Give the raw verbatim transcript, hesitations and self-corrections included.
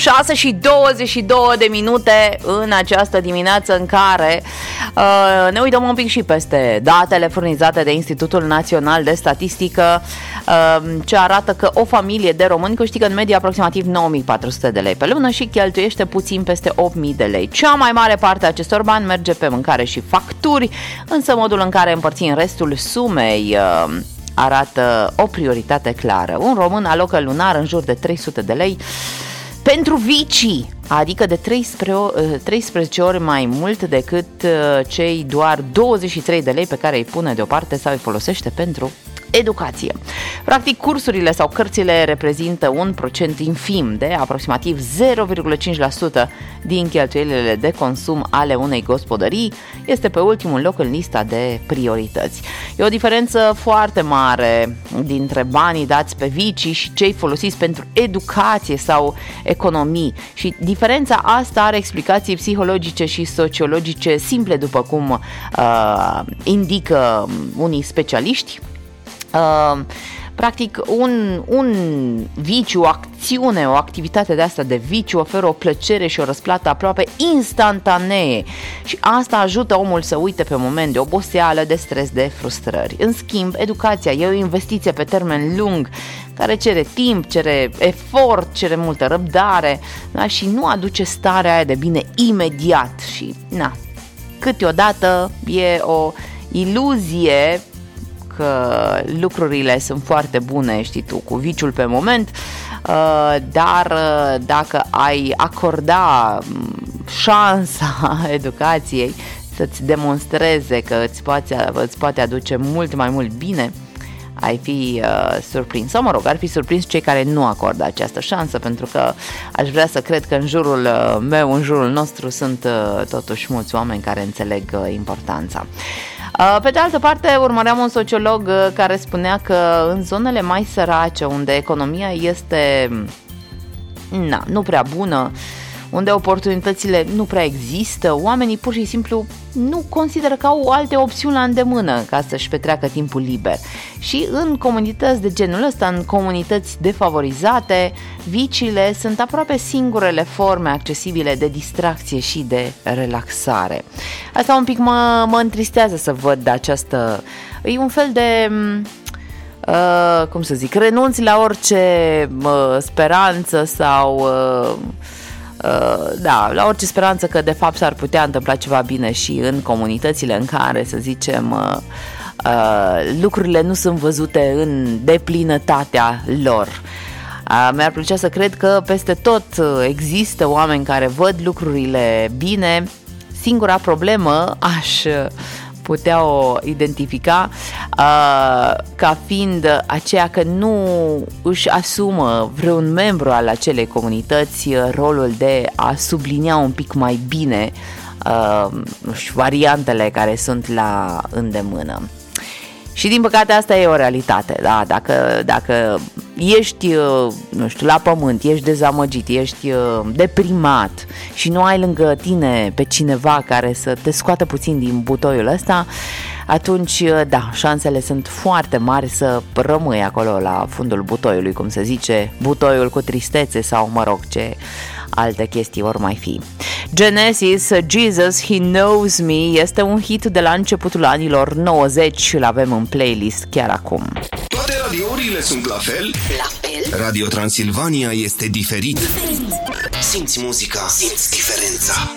șase și douăzeci și două de minute în această dimineață în care uh, ne uităm un pic și peste datele furnizate de Institutul Național de Statistică, uh, ce arată că o familie de români câștigă în medie aproximativ nouă mii patru sute de lei pe lună și cheltuiește puțin peste opt mii de lei. Cea mai mare parte a acestor bani merge pe mâncare și facturi, însă modul în care împărțim restul sumei uh, arată o prioritate clară. Un român alocă lunar în jur de trei sute de lei pentru vicii, adică de treisprezece ori mai mult decât cei doar douăzeci și trei de lei pe care îi pune deoparte sau îi folosește pentru educație. Practic, cursurile sau cărțile reprezintă un procent infim de aproximativ zero virgulă cinci la sută din cheltuielile de consum ale unei gospodării. Este pe ultimul loc în lista de priorități. E o diferență foarte mare dintre banii dați pe vicii și cei folosiți pentru educație sau economii. Și diferența asta are explicații psihologice și sociologice simple, după cum uh, indică unii specialiști. Uh, practic un, un viciu, o acțiune, o activitate de asta de viciu oferă o plăcere și o răsplată aproape instantanee și asta ajută omul să uite pe moment de oboseală, de stres, de frustrări. În schimb, educația e o investiție pe termen lung care cere timp, cere efort, cere multă răbdare, da? Și nu aduce starea aia de bine imediat și na, câteodată e o iluzie că lucrurile sunt foarte bune, știi tu, cu viciul pe moment, dar dacă ai acorda șansa educației să-ți demonstreze că îți poate, îți poate aduce mult mai mult bine, ai fi uh, surprins. Sau, mă rog, ar fi surprins cei care nu acordă această șansă, pentru că aș vrea să cred că în jurul uh, meu, în jurul nostru, sunt uh, totuși mulți oameni care înțeleg uh, importanța. Uh, pe de altă parte, urmăream un sociolog uh, care spunea că în zonele mai sărace, unde economia este na, nu prea bună, unde oportunitățile nu prea există, oamenii pur și simplu nu consideră că au alte opțiuni la îndemână ca să-și petreacă timpul liber. Și în comunități de genul ăsta, în comunități defavorizate, viciile sunt aproape singurele forme accesibile de distracție și de relaxare. Asta un pic mă, mă întristează să văd această... E un fel de... Uh, cum să zic, renunți la orice uh, speranță sau... Uh, Uh, da, la orice speranță că de fapt s-ar putea întâmpla ceva bine și în comunitățile în care, să zicem, uh, uh, lucrurile nu sunt văzute în deplinătatea lor. Uh, mi-ar plăcea să cred că peste tot există oameni care văd lucrurile bine. Singura problemă aș putea o identifica uh, ca fiind aceea că nu își asumă vreun membru al acelei comunități rolul de a sublinia un pic mai bine uh, nu știu, variantele care sunt la îndemână. Și din păcate asta e o realitate, da? Dacă, dacă ești, nu știu, la pământ, ești dezamăgit, ești deprimat și nu ai lângă tine pe cineva care să te scoată puțin din butoiul ăsta, atunci, da, șansele sunt foarte mari să rămâi acolo la fundul butoiului, cum se zice, butoiul cu tristețe sau, mă rog, ce alte chestii ori mai fi. Genesis, Jesus, He Knows Me, este un hit de la începutul anilor nouăzeci, îl avem în playlist chiar acum. Toate radiourile sunt la fel? La fel? Radio Transilvania este diferit. Simți muzica, simți diferența.